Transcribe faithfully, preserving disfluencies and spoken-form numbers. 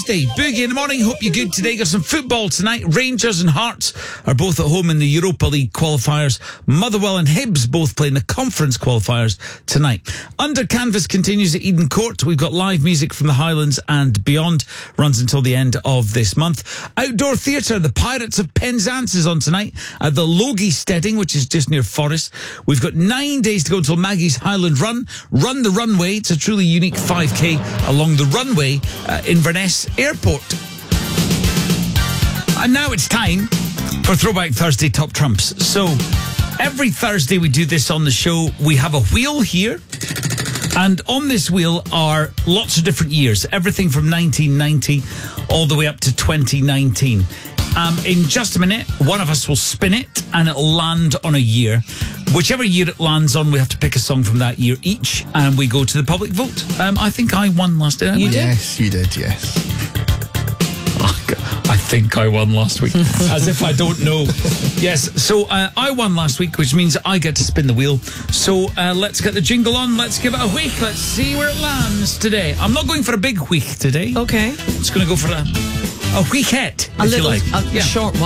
Thursday. Boogie in the morning. Hope you're good today. Got some football tonight. Rangers and Hearts are both at home in the Europa League qualifiers. Motherwell and Hibs both playing the conference qualifiers tonight. Under Canvas continues at Eden Court. We've got live music from the Highlands and beyond. Runs until the end of this month. Outdoor theatre. The Pirates of Penzance is on tonight at the Logie Steading, which is just near Forest. We've got nine days to go until Maggie's Highland Run. Run the Runway. It's a truly unique five K along the runway uh, Inverness Airport. And now it's time for Throwback Thursday Top Trumps. So every Thursday we do this on the show. We have a wheel here, and on this wheel are lots of different years, everything from nineteen ninety all the way up to twenty nineteen. Um, in just a minute, one of us will spin it and it'll land on a year. Whichever year it lands on, we have to pick a song from that year each, and we go to the public vote. Um, I think I won last night. You did? Yes, you did, yes. I think I won last week. As if I don't know. Yes, so uh, I won last week, which means I get to spin the wheel. So uh, let's get the jingle on. Let's give it a wheek. Let's see where it lands today. I'm not going for a big wheek today. Okay. It's going to go for a, a wheekette, A if little, you like. a yeah. short one.